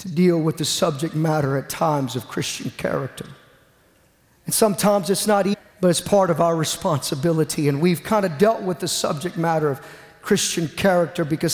to deal with the subject matter at times of Christian character. And sometimes it's not easy, but it's part of our responsibility. And we've kind of dealt with the subject matter of Christian character because